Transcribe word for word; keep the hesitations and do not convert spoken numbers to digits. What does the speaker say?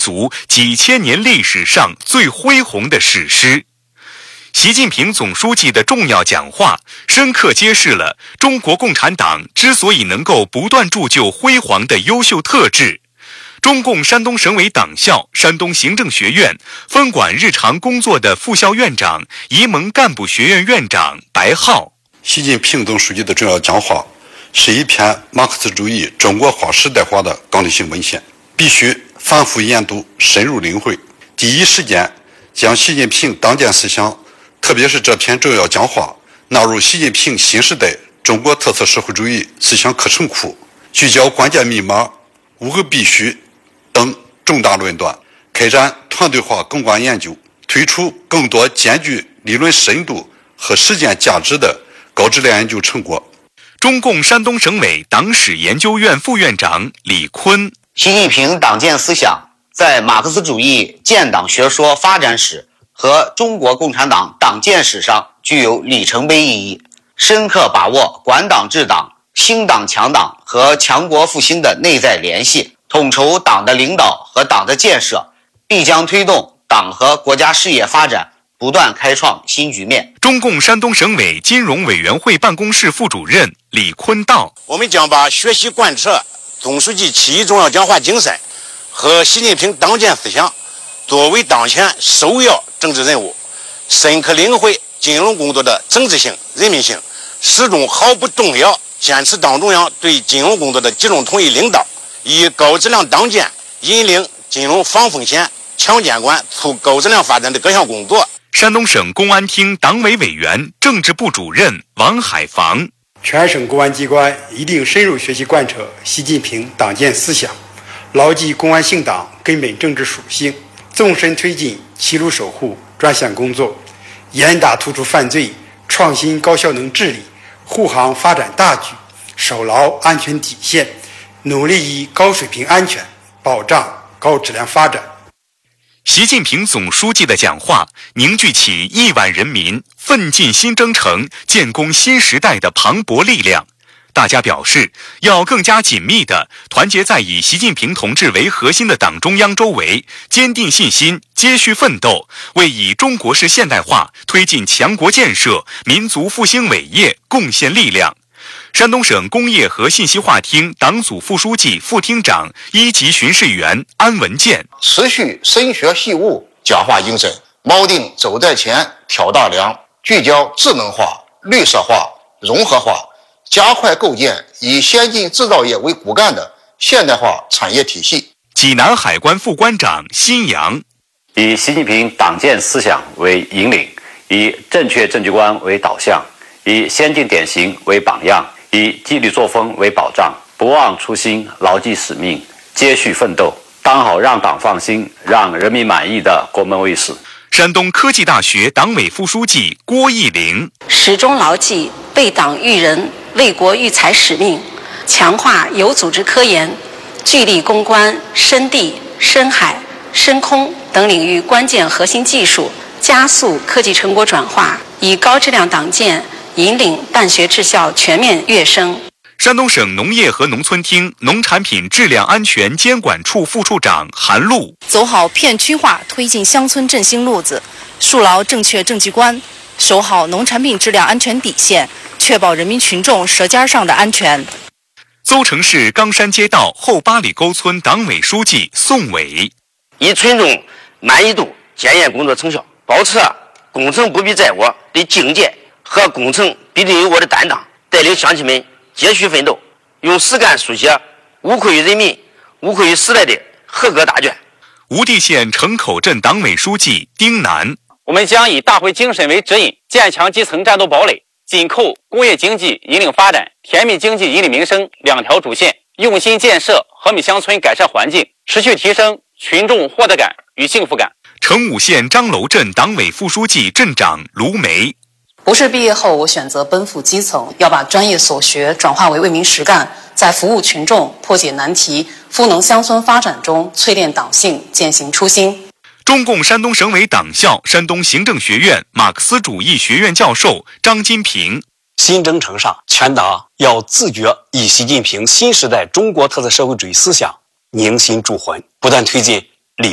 族几千年历史上最恢宏的史诗。习近平总书记的重要讲话，深刻揭示了中国共产党之所以能够不断铸就辉煌的优秀特质。中共山东省委党校、山东行政学院分管日常工作的副校院长、沂蒙干部学院院长白浩。 习近平总书记的重要讲话是一篇马克思主义中国化时代化的纲领性文献，必须反复研读，深入领会，第一时间将习近平党建思想，特别是这篇重要讲话纳入习近平新时代中国特色社会主义思想课程库，聚焦关键密码、五个必须等重大论断，开展团队化攻关研究，推出更多兼具理论深度和实践价值的高质量研究成果。 中共山东省委党史研究院副院长李坤。 习近平党建思想在马克思主义建党学说发展史和中国共产党党建史上具有里程碑意义，深刻把握管党治党、兴党强党和强国复兴的内在联系，统筹党的领导和党的建设，必将推动党和国家事业发展不断开创新局面。 中共山东省委金融委员会办公室副主任李坤道： 我们将把学习贯彻总书记七一重要讲话精神和习近平党建思想作为当前首要政治任务，深刻领会金融工作的政治性、人民性，始终毫不动摇坚持党中央对金融工作的集中统一领导，以高质量党建引领金融防风险、强监管、促高质量发展的各项工作。 山东省公安厅党委委员、政治部主任王海防： 全省公安机关一定深入学习贯彻习近平党建思想，牢记公安兴党根本政治属性，纵深推进齐鲁守护专项工作，严打突出犯罪，创新高效能治理，护航发展大局，守牢安全底线，努力以高水平安全保障高质量发展。 习近平总书记的讲话凝聚起亿万人民奋进新征程、建功新时代的磅礴力量。大家表示，要更加紧密地团结在以习近平同志为核心的党中央周围，坚定信心，接续奋斗，为以中国式现代化推进强国建设、民族复兴伟业贡献力量。山东省工业和信息化厅党组副书记、副厅长、一级巡视员安文健： 持续深学细悟讲话精神，锚定走在前、挑大梁，聚焦智能化、绿色化、融合化，加快构建以先进制造业为骨干的现代化产业体系。 济南海关副关长辛阳： 以习近平党建思想为引领，以正确政绩观为导向，以先进典型为榜样，以纪律作风为保障，不忘初心，牢记使命，接续奋斗，当好让党放心、让人民满意的国门卫士。 山东科技大学党委副书记郭义玲： 始终牢记为党育人、为国育才使命，强化有组织科研，聚力攻关深地、深海、深空等领域关键核心技术，加速科技成果转化，以高质量党建引领办学质效全面跃升。 山东省农业和农村厅农产品质量安全监管处副处长韩露： 走好片区化推进乡村振兴路子，树牢正确政绩观，守好农产品质量安全底线，确保人民群众舌尖上的安全。 邹城市冈山街道后八里沟村党委书记宋伟： 以群众满意度检验工作成效，保持工程不必在我的境界和工程必定有我的担当，带领乡亲们接续奋斗，用实干书写无愧于人民、无愧于时代的合格答卷。 吴地县城口镇党委书记丁楠： 我们将以大会精神为指引，坚强基层战斗堡垒，紧扣工业经济引领发展、甜蜜经济引领民生两条主线，用心建设和平乡村改善环境，持续提升群众获得感与幸福感。 成武县张楼镇党委副书记、镇长卢梅： 博士毕业后，我选择奔赴基层，要把专业所学转化为为民实干，在服务群众、破解难题、赋能乡村发展中淬炼党性、践行初心。 中共山东省委党校、山东行政学院马克思主义学院教授张金平： 新征程上，全党要自觉以习近平新时代中国特色社会主义思想凝心铸魂，不断推进